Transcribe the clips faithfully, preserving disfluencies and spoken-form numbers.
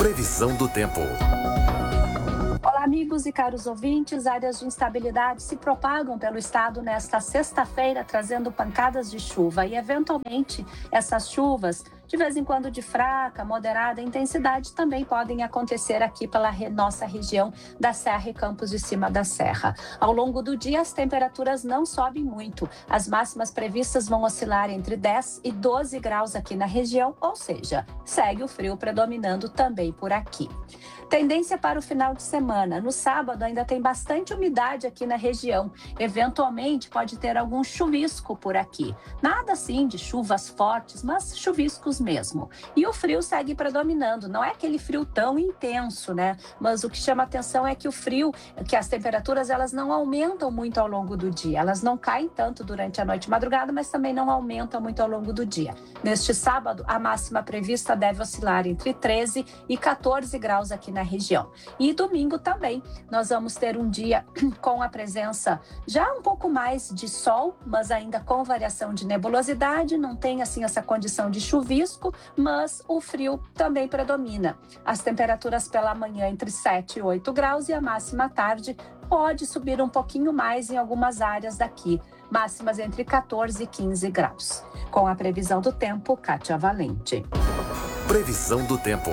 Previsão do tempo. Olá, amigos e caros ouvintes. Áreas de instabilidade se propagam pelo estado nesta sexta-feira, trazendo pancadas de chuva e, eventualmente, essas chuvas, de vez em quando de fraca, moderada intensidade, também podem acontecer aqui pela re- nossa região da Serra e Campos de Cima da Serra. Ao longo do dia, as temperaturas não sobem muito. As máximas previstas vão oscilar entre dez e doze graus aqui na região, ou seja, segue o frio predominando também por aqui. Tendência para o final de semana. No sábado ainda tem bastante umidade aqui na região. Eventualmente pode ter algum chuvisco por aqui. Nada assim de chuvas fortes, mas chuviscos mesmo. E o frio segue predominando. Não é aquele frio tão intenso, né? Mas o que chama atenção é que o frio, que as temperaturas, elas não aumentam muito ao longo do dia. Elas não caem tanto durante a noite e madrugada, mas também não aumentam muito ao longo do dia. Neste sábado, a máxima prevista deve oscilar entre treze e quatorze graus aqui na região. E domingo também, nós vamos ter um dia com a presença já um pouco mais de sol, mas ainda com variação de nebulosidade, não tem assim essa condição de chuvisco, mas o frio também predomina. As temperaturas pela manhã entre sete e oito graus e a máxima à tarde pode subir um pouquinho mais em algumas áreas daqui, máximas entre quatorze e quinze graus. Com a previsão do tempo, Kátia Valente. Previsão do tempo.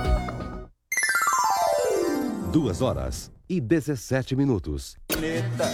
Duas horas e dezessete minutos.